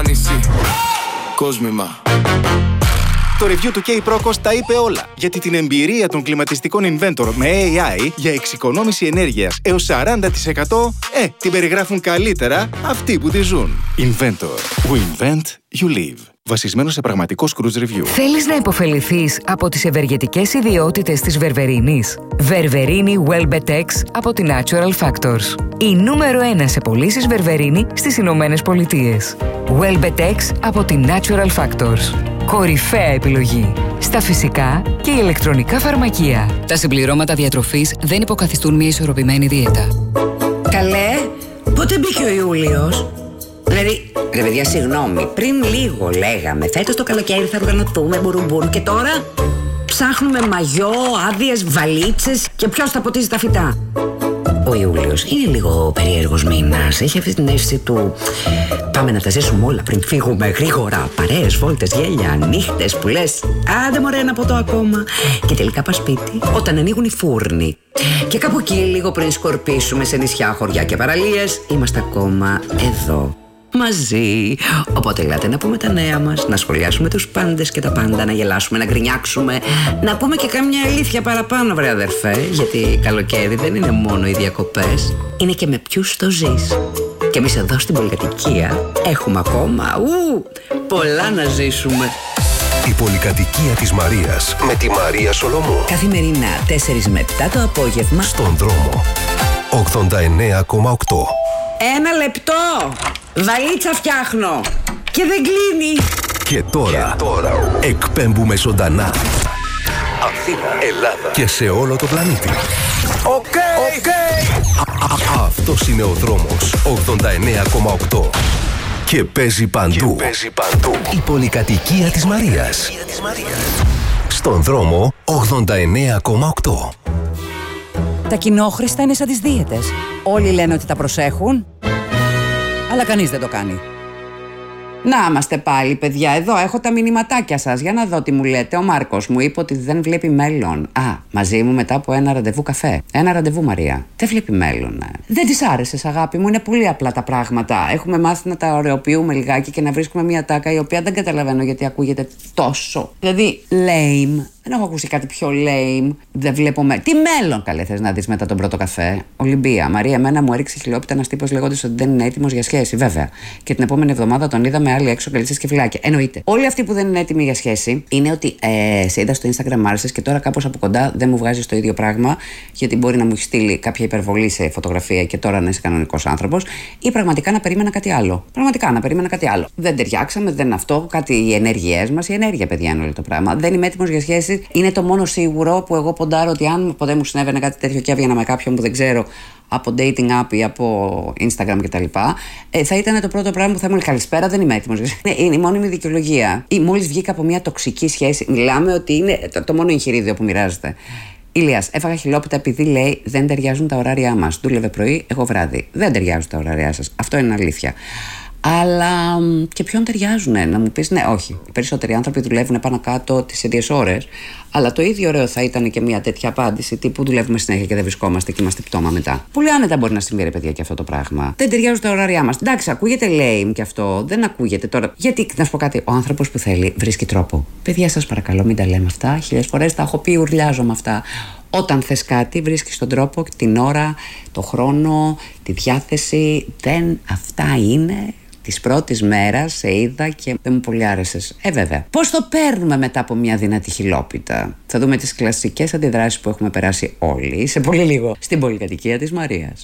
νησί. Κόσμημα. Το review του K-Procos τα είπε όλα, γιατί την εμπειρία των κλιματιστικών Inventor με AI για εξοικονόμηση ενέργειας έως 40% την περιγράφουν καλύτερα αυτοί που τη ζουν. Inventor. We invent, you live. Βασισμένο σε πραγματικό cruise review. Θέλεις να υποφεληθείς από τις ευεργετικές ιδιότητες της βερβερίνης? Βερβερίνη Welbetex από τη Natural Factors. Η νούμερο 1 σε πωλήσεις βερβερίνη στις Ηνωμένες Πολιτείες. Welbetex από τη Natural Factors. Κορυφαία επιλογή στα φυσικά και ηλεκτρονικά φαρμακεία. Τα συμπληρώματα διατροφής δεν υποκαθιστούν μια ισορροπημένη δίαιτα. Καλέ, πότε μπήκε ο Ιούλιος? Δηλαδή, ρε παιδιά, συγγνώμη, πριν λίγο λέγαμε φέτος το καλοκαίρι θα οργανωθούμε μπουρουμπουρ και τώρα ψάχνουμε μαγιό, άδειες, βαλίτσες και ποιος θα ποτίζει τα φυτά. Ο Ιούλιος είναι λίγο περίεργος μήνας. Έχει αυτή την αίσθηση του πάμε να τα ζήσουμε όλα πριν φύγουμε γρήγορα. Παρέες, βόλτες, γέλια, νύχτες που λες άντε μωρέ ένα ποτό ακόμα. Και τελικά πας σπίτι όταν ανοίγουν οι φούρνοι. Και κάπου εκεί λίγο πριν σκορπίσουμε σε νησιά, χωριά και παραλίες είμαστε ακόμα εδώ μαζί. Οπότε ελάτε να πούμε τα νέα μας, να σχολιάσουμε τους πάντες και τα πάντα, να γελάσουμε, να γκρινιάξουμε, να πούμε και κάμια αλήθεια παραπάνω, βρε αδερφέ. Γιατί καλοκαίρι δεν είναι μόνο οι διακοπές, είναι και με ποιους το ζεις. Και εμείς εδώ στην πολυκατοικία έχουμε ακόμα πολλά να ζήσουμε. Η πολυκατοικία της Μαρίας με τη Μαρία Σολομού. Καθημερινά 4 με 7 το απόγευμα στον δρόμο 89,8. Ένα λεπτό! Βαλίτσα φτιάχνω! Και δεν κλείνει! Και τώρα εκπέμπουμε ζωντανά Αθήνα, Ελλάδα και σε όλο το πλανήτη. Οκ! Αυτός είναι ο δρόμος 89,8. Και παίζει παντού. Η πολυκατοικία της Μαρίας. Στον δρόμο 89,8. Τα κοινόχρηστα είναι σαν τις δίαιτες. Όλοι λένε ότι τα προσέχουν, αλλά κανείς δεν το κάνει. Να είμαστε πάλι, παιδιά. Εδώ έχω τα μηνυματάκια σας. Για να δω τι μου λέτε. Ο Μάρκος μου είπε ότι δεν βλέπει μέλλον. Μαζί μου μετά από ένα ραντεβού καφέ. Ένα ραντεβού, Μαρία. Δεν βλέπει μέλλον. Δεν της άρεσες, αγάπη μου. Είναι πολύ απλά τα πράγματα. Έχουμε μάθει να τα ωρεοποιούμε λιγάκι και να βρίσκουμε μια τάκα η οποία δεν καταλαβαίνω γιατί ακούγεται τόσο. Δηλαδή, lame. Δεν έχω ακούσει κάτι πιο lame. Δεν βλέπω τι μέλλον καλέ θες να δεις μετά τον πρώτο καφέ? Ολυμπία. Μαρία, εμένα μου έριξε χιλιόπιτα ένας τύπος λέγοντας ότι δεν είναι έτοιμος για σχέση. Βέβαια. Και την επόμενη εβδομάδα τον είδαμε άλλοι έξω καλύτσες και φυλάκια. Εννοείται. Όλοι αυτοί που δεν είναι έτοιμοι για σχέση είναι ότι σε είδα στο Instagram, μ' άρεσες και τώρα κάπως από κοντά δεν μου βγάζεις το ίδιο πράγμα, γιατί μπορεί να μου έχει στείλει κάποια υπερβολή σε φωτογραφία και τώρα να είσαι κανονικός άνθρωπος, ή πραγματικά να περίμενα κάτι άλλο. Πραγματικά να περίμενα κάτι άλλο. Δεν ταιριάξαμε, δεν είναι αυτό. Κάτι οι ενέργειές μας, η ενέργεια, παιδιά, είναι όλο το πράγμα. Δεν είμαι έτοιμος για σχέση. Είναι το μόνο σίγουρο που εγώ ποντάρω ότι αν ποτέ μου συνέβαινε κάτι τέτοιο και έβγαινα με κάποιον που δεν ξέρω από dating app ή από Instagram κτλ., θα ήταν το πρώτο πράγμα που θα ήμουν καλησπέρα, δεν είμαι έτοιμος. Είναι η μόνιμη δικαιολογία. Ή μόλις βγήκα από μια τοξική σχέση, μιλάμε ότι είναι το μόνο εγχειρίδιο που μοιράζεται. Ηλίας, έφαγα χιλόπιτα επειδή λέει δεν ταιριάζουν τα ωράρια μας. Δούλευε πρωί, εγώ βράδυ. Δεν ταιριάζουν τα ωράρια σας. Αυτό είναι αλήθεια. Αλλά και ποιον ταιριάζουνε, να μου πεις? Ναι, όχι. Οι περισσότεροι άνθρωποι δουλεύουν πάνω κάτω τις ίδιες ώρες. Αλλά το ίδιο ωραίο θα ήταν και μια τέτοια απάντηση τύπου δουλεύουμε συνέχεια και δεν βρισκόμαστε και είμαστε πτώμα μετά. Πολύ άνετα μπορεί να συμβεί, ρε παιδιά, και αυτό το πράγμα. Δεν ταιριάζουν τα ωράρια μας. Εντάξει, ακούγεται lame και αυτό, δεν ακούγεται τώρα. Γιατί, να σου πω κάτι, ο άνθρωπος που θέλει βρίσκει τρόπο. Παιδιά, σας παρακαλώ, μην τα λέμε αυτά. 1000 φορές τα έχω πει, ουρλιάζω με αυτά. Όταν θες κάτι, βρίσκεις τον τρόπο, την ώρα, το χρόνο, τη διάθεση. Αυτά είναι. Της πρώτης μέρας σε είδα και δεν μου πολύ άρεσες. Βέβαια. Πώς το παίρνουμε μετά από μια δυνατή χιλόπιτα? Θα δούμε τις κλασικές αντιδράσεις που έχουμε περάσει όλοι σε πολύ λίγο στην πολυκατοικία της Μαρίας.